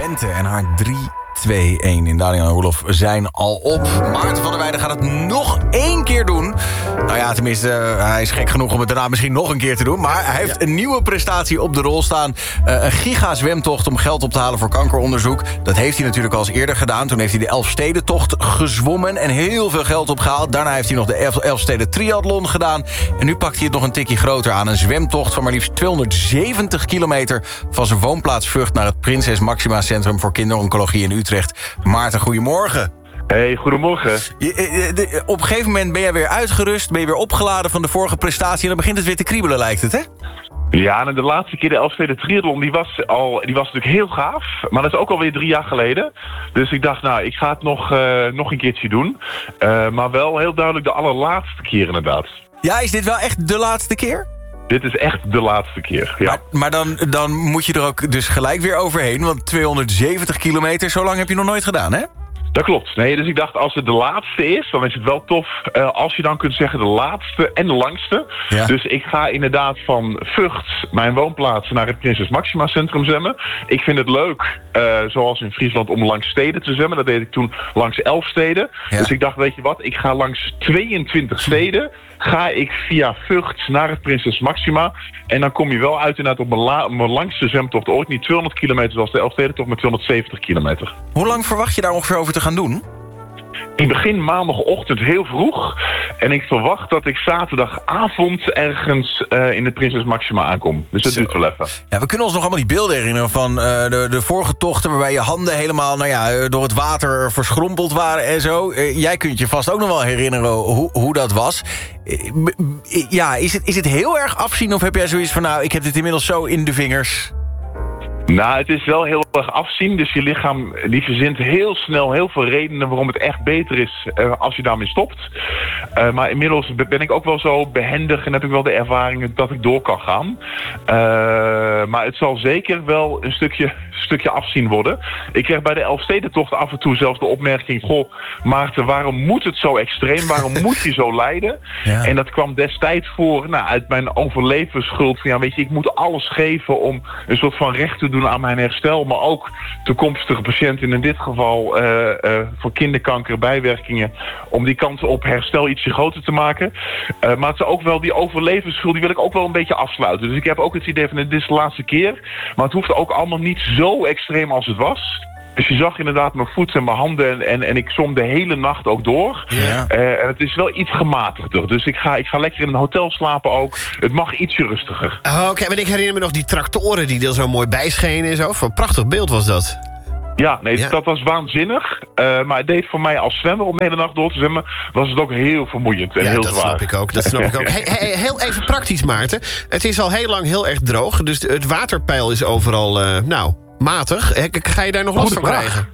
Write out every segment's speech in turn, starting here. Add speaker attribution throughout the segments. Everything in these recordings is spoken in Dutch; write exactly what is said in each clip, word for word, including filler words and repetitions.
Speaker 1: Bente en haar drie twee een in Daniel en Roelof zijn al op. Maarten van der Weijden gaat het nog één keer doen. Nou ja, tenminste, uh, hij is gek genoeg om het daarna misschien nog een keer te doen. Maar hij heeft ja. een nieuwe prestatie op de rol staan. Uh, een giga-zwemtocht om geld op te halen voor kankeronderzoek. Dat heeft hij natuurlijk al eens eerder gedaan. Toen heeft hij de Elfstedentocht gezwommen en heel veel geld opgehaald. Daarna heeft hij nog de Elf- Elfsteden Triathlon gedaan. En nu pakt hij het nog een tikje groter aan. Een zwemtocht van maar liefst tweehonderdzeventig kilometer... van zijn woonplaats Vught naar het Prinses Maxima Centrum voor Kinderoncologie in Utrecht. Maarten, goedemorgen.
Speaker 2: Hey, goedemorgen.
Speaker 1: Je, de, op een gegeven moment ben je weer uitgerust, ben je weer opgeladen van de vorige prestatie... en dan begint het weer te kriebelen, lijkt het, hè?
Speaker 2: Ja, en de laatste keer de Elfsteden Triathlon, die was, al, die was natuurlijk heel gaaf. Maar dat is ook alweer drie jaar geleden. Dus ik dacht, nou, ik ga het nog, uh, nog een keertje doen. Uh, maar wel heel duidelijk de allerlaatste keer inderdaad.
Speaker 1: Ja, is dit wel echt de laatste keer?
Speaker 2: Dit is echt de laatste keer, ja.
Speaker 1: Maar, maar dan, dan moet je er ook dus gelijk weer overheen. Want tweehonderdzeventig kilometer, zo lang heb je nog nooit gedaan, hè?
Speaker 2: Dat klopt. Nee, dus ik dacht, als het de laatste is, dan is het wel tof uh, als je dan kunt zeggen de laatste en de langste. Ja. Dus ik ga inderdaad van Vught, mijn woonplaats, naar het Prinses Maxima Centrum zwemmen. Ik vind het leuk, uh, zoals in Friesland, om langs steden te zwemmen. Dat deed ik toen langs elf steden. Ja. Dus ik dacht, weet je wat, ik ga langs tweeëntwintig steden. Ga ik via Vught naar het Prinses Maxima. En dan kom je wel uit inderdaad op mijn, la- mijn langste zwemtocht ooit. Niet tweehonderd kilometer zoals de Elfstedentocht, maar tweehonderdzeventig kilometer.
Speaker 1: Hoe lang verwacht je daar ongeveer over te gaan doen?
Speaker 2: Ik begin maandagochtend heel vroeg. En ik verwacht dat ik zaterdagavond ergens uh, in de Prinses Maxima aankom. Dus dat duurt wel even.
Speaker 1: Ja, we kunnen ons nog allemaal die beelden herinneren van uh, de, de vorige tochten... waarbij je handen helemaal nou ja, door het water verschrompeld waren en zo. Uh, jij kunt je vast ook nog wel herinneren hoe, hoe dat was. Uh, ja, is het, is het heel erg afzien of heb jij zoiets van... nou, ik heb dit inmiddels zo in de vingers...
Speaker 2: Nou, het is wel heel erg afzien. Dus je lichaam die verzint heel snel heel veel redenen waarom het echt beter is uh, als je daarmee stopt. Uh, maar inmiddels ben ik ook wel zo behendig en heb ik wel de ervaring dat ik door kan gaan. Uh, maar het zal zeker wel een stukje, stukje afzien worden. Ik kreeg bij de Elfstedentocht af en toe zelfs de opmerking... Goh, Maarten, waarom moet het zo extreem? Waarom moet je zo lijden? Ja. En dat kwam destijds voor, nou, uit mijn overlevensschuld. Van, ja, weet je, ik moet alles geven om een soort van recht te doen aan mijn herstel, maar ook toekomstige patiënten, in dit geval uh, uh, voor kinderkanker, bijwerkingen, om die kans op herstel ietsje groter te maken. Uh, maar het is ook wel die overlevensschuld, die wil ik ook wel een beetje afsluiten. Dus ik heb ook het idee van, dit is de laatste keer, maar het hoeft ook allemaal niet zo extreem als het was. Dus je zag inderdaad mijn voeten en mijn handen en, en, en ik zwom de hele nacht ook door. Ja. Uh, en het is wel iets gematigder. Dus ik ga, ik ga lekker in een hotel slapen ook. Het mag ietsje rustiger.
Speaker 3: Oh, Oké, okay. Maar ik herinner me nog die tractoren die er zo mooi bijschenen en zo. Een prachtig beeld was dat.
Speaker 2: Ja, nee, ja. dat was waanzinnig. Uh, maar het deed voor mij als zwemmer om de hele nacht door te zwemmen... was het ook heel vermoeiend en
Speaker 3: ja,
Speaker 2: heel
Speaker 3: dat
Speaker 2: zwaar.
Speaker 3: Snap ik ook, dat snap ik ook. Hey, hey, heel even praktisch, Maarten. Het is al heel lang heel erg droog. Dus het waterpeil is overal, uh, nou... matig. Ga je daar nog last van krijgen?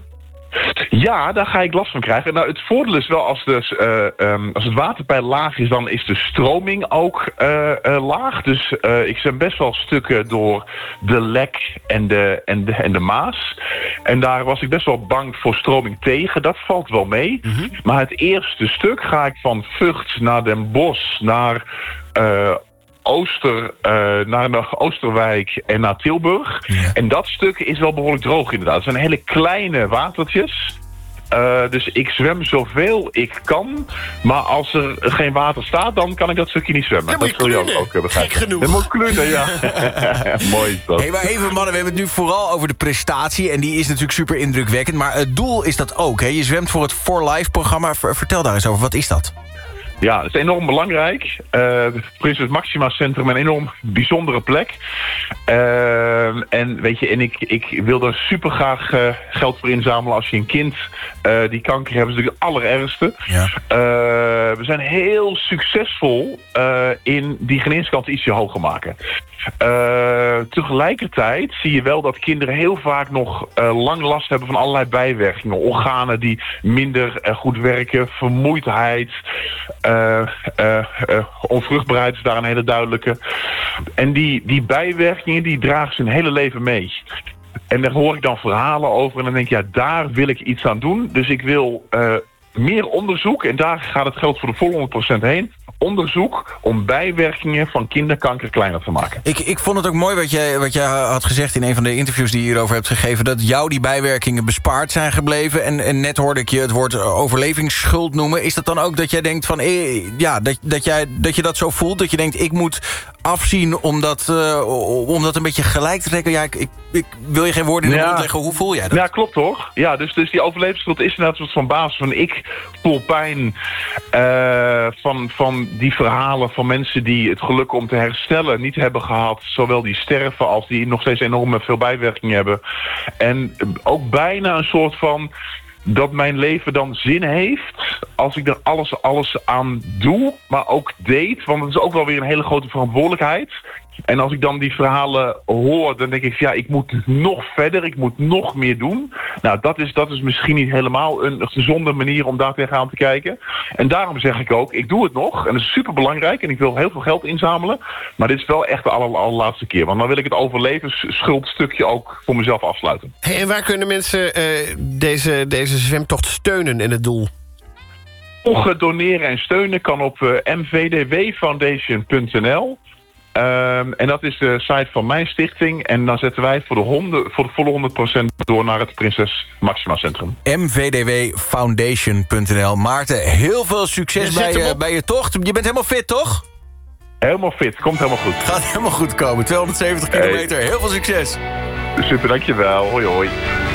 Speaker 2: Ja, daar ga ik last van krijgen. Nou, het voordeel is wel, als, dus, uh, um, als het waterpeil laag is... dan is de stroming ook uh, uh, laag. Dus uh, ik zwem best wel stukken door de Lek en de, en, de, en de Maas. En daar was ik best wel bang voor stroming tegen. Dat valt wel mee. Mm-hmm. Maar het eerste stuk ga ik van Vught naar Den Bosch... naar... Uh, Ooster, uh, naar, naar Oosterwijk en naar Tilburg. Ja. En dat stuk is wel behoorlijk droog inderdaad. Het zijn hele kleine watertjes. Uh, dus ik zwem zoveel ik kan. Maar als er geen water staat, dan kan ik dat stukje niet zwemmen.
Speaker 3: Ja,
Speaker 2: dat zul je ook, ook uh, begrijpen.
Speaker 3: Gek genoeg.
Speaker 2: Dat moet klunen, ja. Mooi is dat.
Speaker 1: Hey, maar even mannen, we hebben het nu vooral over de prestatie. En die is natuurlijk super indrukwekkend. Maar het doel is dat ook. Hè? Je zwemt voor het For Life programma. Vertel daar eens over, wat is dat?
Speaker 2: Ja, het is enorm belangrijk. Uh, het Prinses Maxima Centrum, een enorm bijzondere plek. Uh, en weet je, en ik, ik wil er super graag uh, geld voor inzamelen als je een kind uh, die kanker heeft. Dat is natuurlijk het allerergste. Ja. Uh, we zijn heel succesvol uh, in die geneeskans ietsje hoger maken. Uh, tegelijkertijd zie je wel dat kinderen heel vaak nog uh, lang last hebben van allerlei bijwerkingen. Organen die minder uh, goed werken, vermoeidheid, uh, uh, uh, onvruchtbaarheid is daar een hele duidelijke. En die, die bijwerkingen die dragen ze hun hele leven mee. En daar hoor ik dan verhalen over en dan denk ik, ja, daar wil ik iets aan doen. Dus ik wil... Uh, meer onderzoek, en daar gaat het geld voor de volle honderd procent heen. Onderzoek om bijwerkingen van kinderkanker kleiner te maken.
Speaker 1: Ik, ik vond het ook mooi wat jij, wat jij had gezegd in een van de interviews die je hierover hebt gegeven, dat jou die bijwerkingen bespaard zijn gebleven. En, en net hoorde ik je het woord overlevingsschuld noemen. Is dat dan ook dat jij denkt van, eh, ja, dat, dat, jij, dat je dat zo voelt? Dat je denkt, ik moet afzien om dat, uh, om dat een beetje gelijk te trekken? Ja, ik, ik, ik wil je geen woorden in de
Speaker 2: Ja.
Speaker 1: mond leggen. Hoe voel jij dat?
Speaker 2: Ja, klopt hoor. Ja, dus, dus die overlevingsschuld is inderdaad een soort van basis van ik voel pijn uh, van, van die verhalen van mensen die het geluk om te herstellen niet hebben gehad. Zowel die sterven als die nog steeds enorm veel bijwerkingen hebben. En ook bijna een soort van dat mijn leven dan zin heeft als ik er alles, alles aan doe, maar ook deed. Want het is ook wel weer een hele grote verantwoordelijkheid. En als ik dan die verhalen hoor, dan denk ik, ja, ik moet nog verder, ik moet nog meer doen. Nou, dat is, dat is misschien niet helemaal een gezonde manier om daar tegenaan te kijken. En daarom zeg ik ook, ik doe het nog. En dat is super belangrijk en ik wil heel veel geld inzamelen. Maar dit is wel echt de aller, allerlaatste keer. Want dan wil ik het overlevensschuldsstukje ook voor mezelf afsluiten.
Speaker 3: Hey, en waar kunnen mensen uh, deze, deze zwemtocht steunen in het doel?
Speaker 2: Volgen, doneren en steunen kan op uh, m v d w foundation punt n l. Um, en dat is de site van mijn stichting. En dan zetten wij voor de, honden, voor de volle honderd procent door naar het Prinses Maxima Centrum.
Speaker 1: m v d w foundation punt n l. Maarten, heel veel succes bij je, bij je tocht. Je bent helemaal fit, toch?
Speaker 2: Helemaal fit, komt helemaal goed.
Speaker 1: Gaat helemaal goed komen. tweehonderdzeventig kilometer, heel veel succes.
Speaker 2: Super, dankjewel. Hoi hoi.